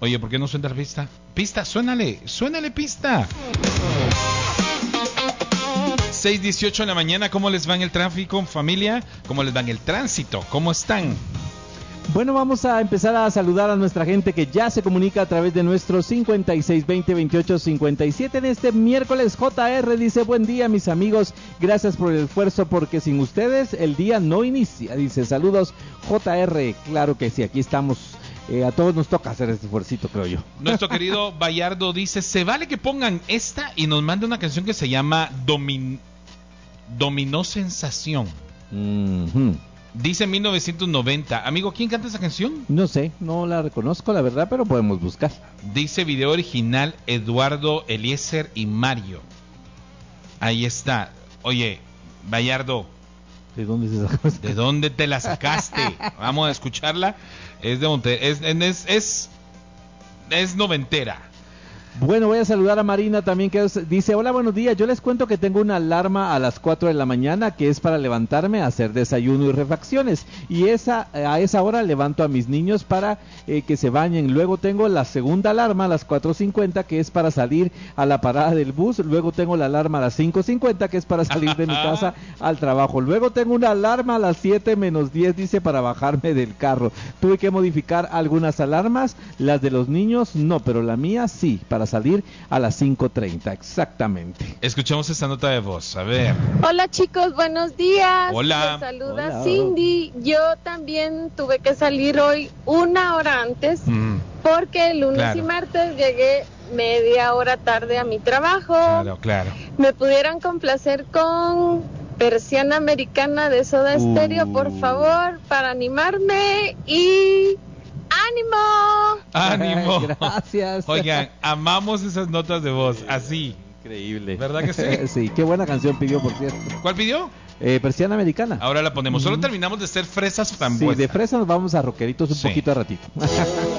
Oye, ¿por qué no suena la pista? Pista, suénale pista. 6:18 de la mañana, ¿cómo les va en el tráfico, familia? ¿Cómo les va en el tránsito? ¿Cómo están? Bueno, vamos a empezar a saludar a nuestra gente que ya se comunica a través de nuestro 5620-2857 en este miércoles. JR dice, buen día mis amigos, gracias por el esfuerzo porque sin ustedes el día no inicia. Dice, saludos JR, claro que sí, aquí estamos. A todos nos toca hacer este esfuercito, creo yo. Nuestro querido Bayardo dice, se vale que pongan esta y nos mande una canción que se llama Dominó Sensación. Dice 1990. Amigo, ¿quién canta esa canción? No sé, no la reconozco la verdad, pero podemos buscar. Dice video original Eduardo, Eliezer y Mario. Ahí está. Oye, Bayardo, ¿de dónde se sacó? ¿De dónde te la sacaste? Vamos a escucharla. Es de es noventera. Bueno, voy a saludar a Marina también que dice, hola, buenos días, yo les cuento que tengo una alarma a las 4 de la mañana que es para levantarme a hacer desayuno y refacciones y a esa hora levanto a mis niños para que se bañen. Luego tengo la segunda alarma a las 4:50 que es para salir a la parada del bus. Luego tengo la alarma a las 5:50 que es para salir de mi casa al trabajo. Luego tengo una alarma a las 7:10 dice para bajarme del carro. Tuve que modificar algunas alarmas, las de los niños no, pero la mía sí, para salir a las 5:30, exactamente. Escuchemos esta nota de voz, a ver. Hola chicos, buenos días. Hola. Les saluda Hola. Cindy. Yo también tuve que salir hoy 1 hora antes porque el lunes y martes llegué media hora tarde a mi trabajo. Claro. ¿Me pudieran complacer con Persiana Americana de Soda Stereo, por favor, para animarme y... ¡ánimo! Gracias. Oigan, amamos esas notas de voz, así. Increíble. ¿Verdad que sí? Sí, qué buena canción pidió, por cierto. ¿Cuál pidió? Persiana Americana. Ahora la ponemos. Solo terminamos de ser fresas Sí, frambuesas. de fresa nos vamos a rockeritos un poquito a ratito.